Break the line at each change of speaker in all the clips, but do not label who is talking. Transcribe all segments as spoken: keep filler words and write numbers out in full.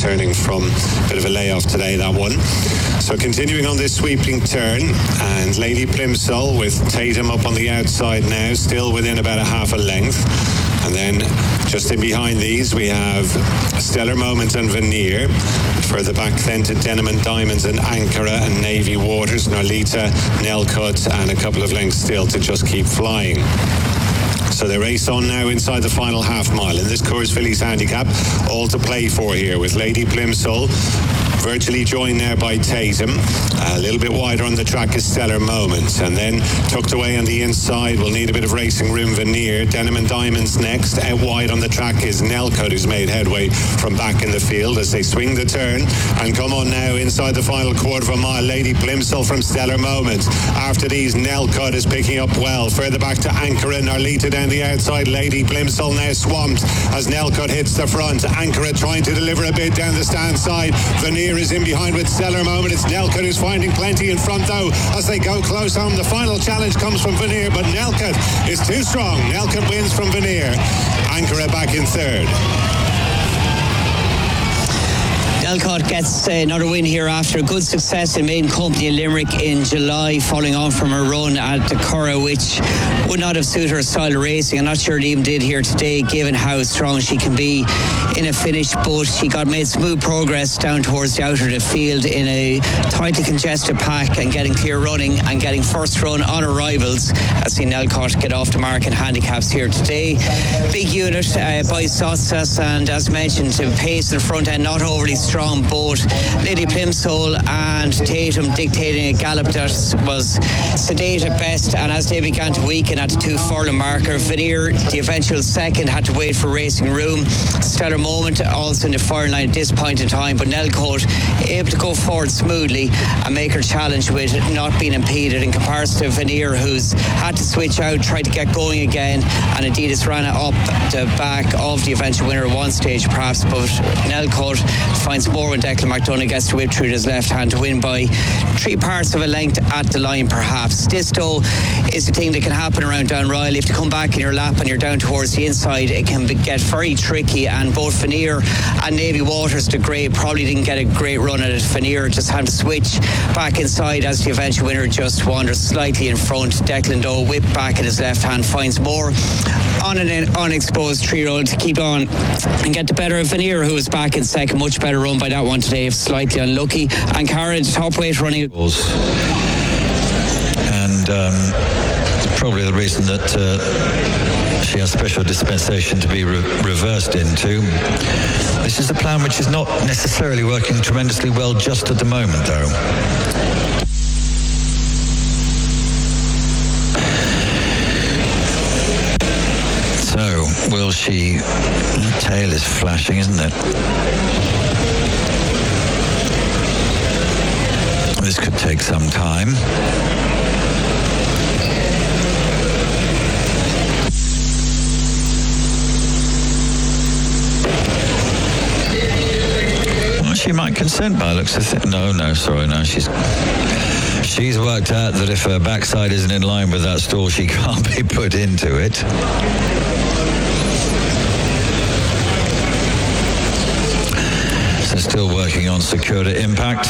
returning from a bit of a layoff today, that one. So continuing on this sweeping turn, and Lady Plimsoll with Tatum up on the outside now, still within about a half a length. And then just in behind these, we have Stellar Moment and Veneer. Further back then to Denim and Diamonds and Ankara and Navy Waters, Narlita, Nelcut, and a couple of lengths still to Just Keep Flying. So they race on now inside the final half mile. In this Coors Phillies handicap, all to play for here with Lady Plimsoll virtually joined now by Tatum. A little bit wider on the track is Stellar Moment. And then tucked away on the inside, we'll need a bit of racing room. Veneer. Denim and Diamonds next. Out wide on the track is Nelcut, who's made headway from back in the field as they swing the turn. And come on now inside the final quarter of a mile. Lady Plimsoll from Stellar Moment. After these, Nelcut is picking up well. Further back to Ankara and Narlita down the outside. Lady Plimsoll now swamped as Nelcut hits the front. Ankara trying to deliver a bit down the stand side. Veneer is in behind with Stellar Moment. It's Nelcut who's finding plenty in front though as they go close home. The final challenge comes from Veneer, but Nelcut is too strong. Nelcut wins from Veneer. Ankara back in third.
Nelcut gets another win here after a good success in main company in Limerick in July, following on from her run at the Curragh, which would not have suited her style of racing. I'm not sure it even did here today, given how strong she can be in a finish, but she got made smooth progress down towards the outer of the field in a tightly congested pack and getting clear running and getting first run on her rivals. I've seen Nelcut get off the mark in handicaps here today. Big unit uh, by Sotsas, and as mentioned, the pace in the front end not overly strong. Strong boat. Lady Plimsoll and Tatum dictating a gallop that was sedate at best, and as they began to weaken at the two furlong marker, Veneer, the eventual second, had to wait for racing room. Stellar Moment also in the fire line at this point in time, but Nelcut able to go forward smoothly and make her challenge with not being impeded in comparison to Veneer, who's had to switch out, tried to get going again, and indeed it's ran up the back of the eventual winner at one stage perhaps, but Nelcut finds more when Declan McDonough gets to whip through his left hand to win by three parts of a length at the line perhaps. This though is the thing that can happen around Downroyal. If you come back in your lap and you're down towards the inside, it can be, get very tricky, and both Veneer and Navy Waters, the grey, probably didn't get a great run at it. Veneer just had to switch back inside as the eventual winner just wanders slightly in front. Declan though whipped back at his left hand, finds more on an unexposed three-year-old to keep on and get the better of Veneer, who was back in second. Much better run by that one today, slightly unlucky. And Cara, top weight running.
And um, probably the reason that uh, she has special dispensation to be re- reversed into. This is a plan which is not necessarily working tremendously well just at the moment, though. So, will she... The tail is flashing, isn't it? This could take some time. Well, she might consent by looks of it. No, no, sorry, no, she's... She's worked out that if her backside isn't in line with that stall, she can't be put into it. So still working on Secura Impact.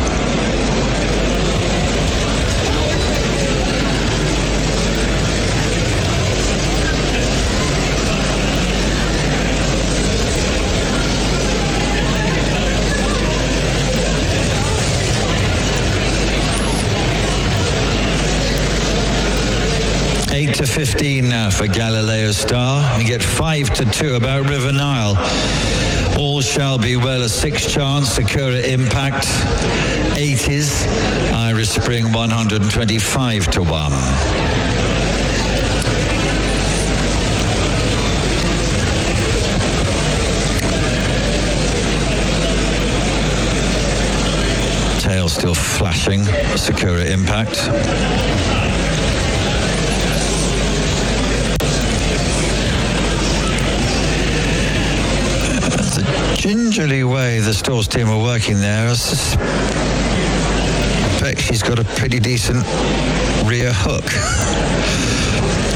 eight to fifteen now for Galileo Star. We get five to two about River Nile. All Shall Be Well, a six chance. Secura Impact, eighties. Irish Spring, one hundred twenty-five to one. Tail still flashing. Secura Impact. Gingerly way the Stores team are working there. I suspect she's got a pretty decent rear hook.